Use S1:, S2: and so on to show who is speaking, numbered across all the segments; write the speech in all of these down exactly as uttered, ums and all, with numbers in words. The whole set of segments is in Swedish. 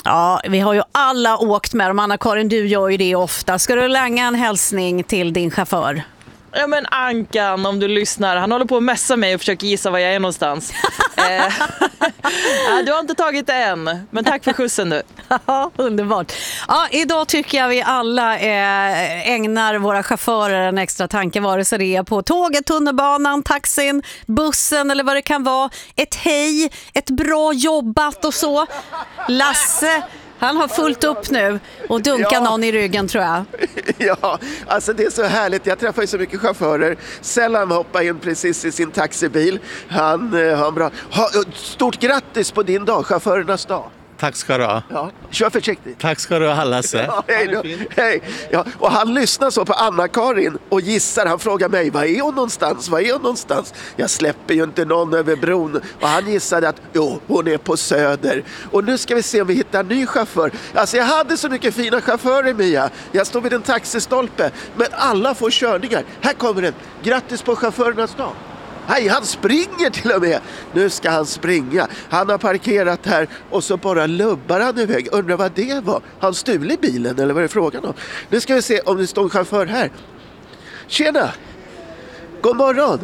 S1: Ja, vi har ju alla åkt med dem. Anna-Karin, du gör ju det ofta. Ska du länga en hälsning till din chaufför?
S2: Ja men Ankan, om du lyssnar, han håller på att mässa mig och försöker gissa var jag är någonstans. eh, du har inte tagit det än, men tack för skjutsen du.
S1: Ja, underbart. Ja, idag tycker jag vi alla eh, ägnar våra chaufförer en extra tanke, vare sig det är på tåget, tunnelbanan, taxin, bussen eller vad det kan vara. Ett hej, ett bra jobbat och så. Lasse, han har fullt upp nu och dunkar ja. någon i ryggen tror jag.
S3: Ja, alltså det är så härligt. Jag träffar ju så mycket chaufförer. Sällan hoppar in precis i sin taxibil. Han eh, har en bra... Ha, stort grattis på din dag, chaufförernas dag.
S4: Tack ska du ha.
S3: Ja, kör försiktigt.
S4: Tack ska du ha, Lasse.
S3: Ja, hej då. Hej. Ja, och han lyssnar så på Anna-Karin och gissar. Han frågar mig, var är hon någonstans? Var är hon någonstans? Jag släpper ju inte någon över bron. Och han gissade att, jo, hon är på Söder. Och nu ska vi se om vi hittar en ny chaufför. Alltså jag hade så mycket fina chaufförer, Mia. Jag stod vid en taxistolpe. Men alla får körningar. Här kommer den. Grattis på chaufförernas dag. Hej, han springer till och med. Nu ska han springa. Han har parkerat här och så bara lubbar han iväg. Undrar vad det var. Han stulit bilen eller vad är det frågan om? Nu ska vi se om det står en chaufför här. Tjena! God morgon!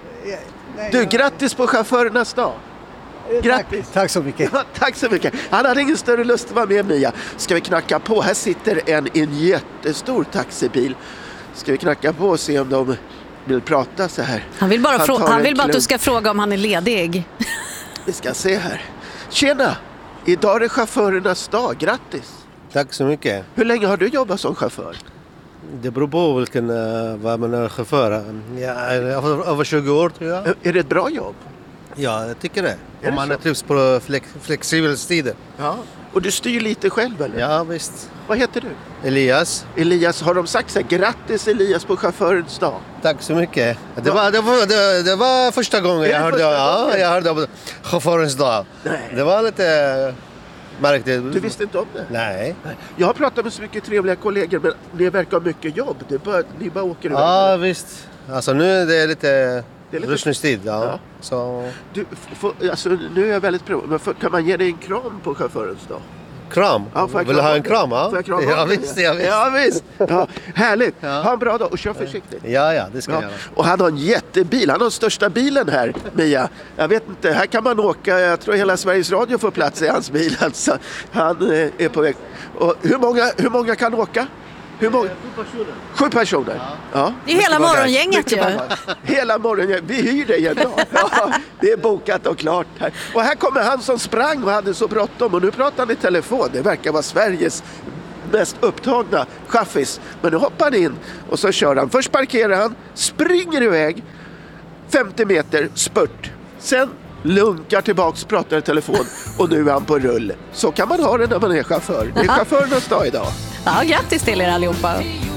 S3: Du, grattis på chaufförernas dag. Grattis.
S5: Tack, tack så mycket.
S3: Ja, tack så mycket. Han hade ingen större lust att vara med, Mia. Ska vi knacka på? Här sitter en, en jättestor taxibil. Ska vi knacka på och se om de... vill prata så här.
S1: Han vill bara,
S3: han
S1: frå- han vill bara att du
S3: klump.
S1: ska fråga om han är ledig.
S3: Vi ska se här. Tjena! Idag är det chaufförernas dag. Grattis!
S5: Tack så mycket.
S3: Hur länge har du jobbat som chaufför?
S5: Det beror på vilken, uh, vad man är chaufför. Ja, över, över tjugo år tror jag.
S3: Är det ett bra jobb?
S5: Ja, jag tycker det.
S3: det
S5: Om man
S3: så?
S5: trivs på flex, flexibla tider.
S3: Ja. Och du styr lite själv eller?
S5: Ja, visst.
S3: Vad heter du?
S5: Elias.
S3: Elias, har de sagt så här, grattis Elias på chaufförens dag?
S5: Tack så mycket. Det var, det var, det, det var första gången jag hörde, ja, jag hörde om chaufförens dag.
S3: Nej.
S5: Det var lite märkligt.
S3: Du visste inte om det?
S5: Nej.
S3: Jag har pratat med så mycket trevliga kollegor, men ni verkar ha mycket jobb. Det bara, ni bara åker iväg.
S5: Ja, visst. Alltså nu är det lite...
S3: Det är lite...
S5: rusningstid, ja.
S3: Ja.
S5: Så...
S3: Du, får, alltså, nu är jag väldigt prov. Men för, kan man ge dig en kram på chaufförens dag?
S5: Kram?
S3: Ja,
S5: Vill du ha en kram? Ja,
S3: får jag krama
S5: ja
S3: av dig?
S5: visst. Ja, visst.
S3: Ja, visst. Ja, härligt.
S5: Ja.
S3: Ha en bra dag och kör försiktigt.
S5: Ja, ja, det ska
S3: Ja.
S5: jag göra.
S3: Och han har en jättebil. Han har den största bilen här, Mia. Jag vet inte, här kan man åka. Jag tror hela Sveriges Radio får plats i hans bil. Alltså, han eh, är på väg. Och hur många, hur många kan åka? Hur många? Sju personer. Sju personer? Ja. Ja.
S1: Det är hela morgongänget ju.
S3: Hela morgongänget. Vi hyr dig en dag. Ja, det är bokat och klart här. Och här kommer han som sprang och hade så bråttom. Och nu pratar han i telefon. Det verkar vara Sveriges mest upptagna chaffis. Men nu hoppar han in och så kör han. Först parkerar han, springer iväg femtio meter, spurt. Sen lunkar tillbaks, pratar i telefon och nu är han på rull. Så kan man ha det när man är chaufför. Det är chaufförernas dag idag.
S1: Ja, grattis till er allihopa.